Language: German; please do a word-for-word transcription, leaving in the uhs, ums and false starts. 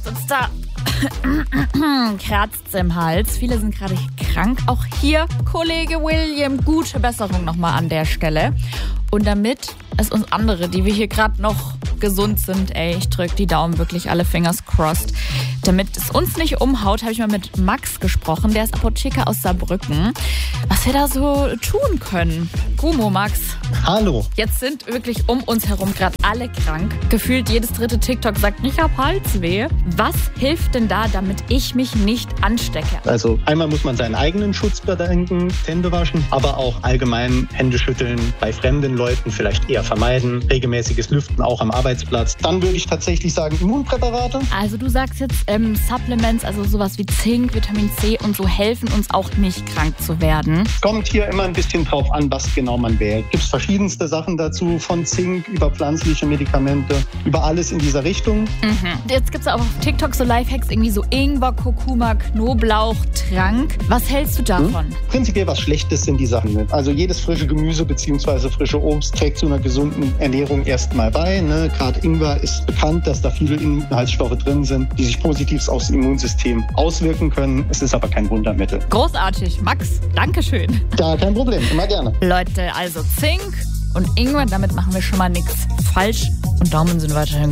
Sitzt da, kratzt im Hals. Viele sind gerade krank. Auch hier, Kollege William, gute Besserung nochmal an der Stelle. Und damit es uns andere, die wir hier gerade noch gesund sind, ey, ich drücke die Daumen, wirklich alle Fingers crossed. Damit es uns nicht umhaut, habe ich mal mit Max gesprochen. Der ist Apotheker aus Saarbrücken. Was wir da so tun können. Gummo, Max. Hallo. Jetzt sind wirklich um uns herum gerade alle krank. Gefühlt jedes dritte TikTok sagt, ich hab Halsweh. Was hilft denn da, damit ich mich nicht anstecke? Also einmal muss man seinen eigenen Schutz bedenken, Hände waschen, aber auch allgemein Hände schütteln, bei fremden Leuten vielleicht eher vermeiden, regelmäßiges Lüften auch am Arbeitsplatz. Dann würde ich tatsächlich sagen Immunpräparate. Also du sagst jetzt ähm, Supplements, also sowas wie Zink, Vitamin C und so helfen uns auch nicht krank zu werden. Kommt hier immer ein bisschen drauf an, was genau man wählt. Gibt es verschiedenste Sachen dazu, von Zink über pflanzliche Medikamente, über alles in dieser Richtung. Mhm. Jetzt gibt es auch auf TikTok so Lifehacks, irgendwie so Ingwer, Kurkuma, Knoblauch, Trank. Was hältst du davon? Hm? Prinzipiell was Schlechtes sind die Sachen nicht. Also jedes frische Gemüse bzw. frische Obst trägt zu einer gesunden Ernährung erstmal bei. Ne? Gerade Ingwer ist bekannt, dass da viele Inhaltsstoffe drin sind, die sich positiv aufs Immunsystem auswirken können. Es ist aber kein Wundermittel. Großartig. Max, Dankeschön. Ja, kein Problem. Immer gerne. Leute, also Zink und Ingwer, damit machen wir schon mal nichts falsch. Und Daumen sind weiterhin